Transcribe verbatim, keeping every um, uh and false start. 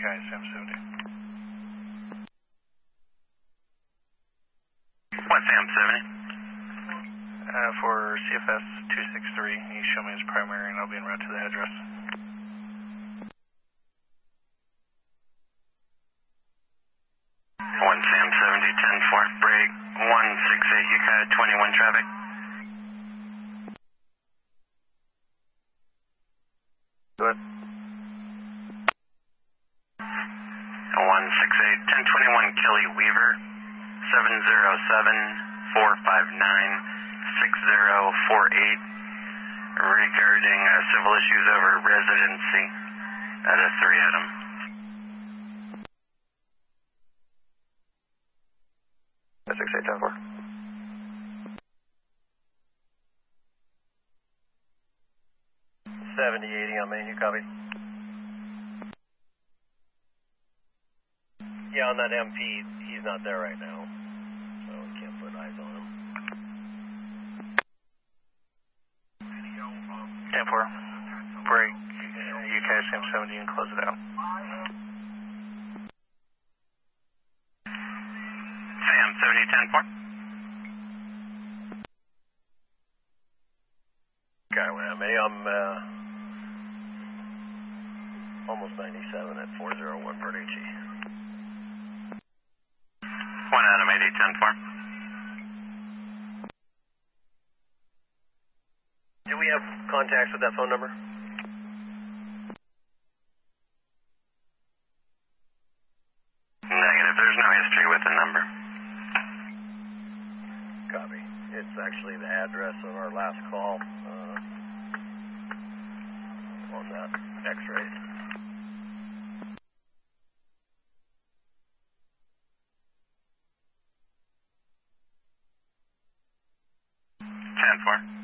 K, Sam seventy. What, Sam seventy? Uh, for C F S two six three, you show me his primary and I'll be en route to the address. One Sam seventy, ten four, break one six eight, you got twenty-one traffic. Go ahead. one six eight, ten twenty-one, Kelly Weaver, seven zero seven, four five nine, six zero four eight, regarding uh, civil issues over residency at a three Adam. six eight, ten four. seventy eighty on main, you copy? Yeah, on that M P, he's not there right now, so we can't put eyes on him. ten four, break uh, U K, Sam seventy and close it out. Sam seventy, ten four. Skyway, I'm uh, almost ninety-seven at four zero one Verducci. one Adam eighty, ten four. Do we have contacts with that phone number? Negative, there's no history with the number. Copy. It's actually the address of our last call uh, on that X-ray. ten four.